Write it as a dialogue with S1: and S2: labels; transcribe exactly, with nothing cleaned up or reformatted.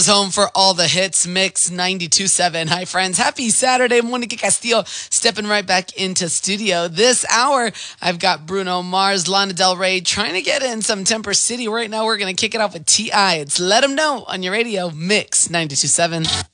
S1: Home for all the hits, Mix ninety-two point seven. Hi, friends. Happy Saturday. Monique Castillo stepping right back into studio. This hour, I've got Bruno Mars, Lana Del Rey trying to get in some Temper City. Right now, we're going to kick it off with T I It's Let 'Em Know on your radio, Mix ninety-two point seven.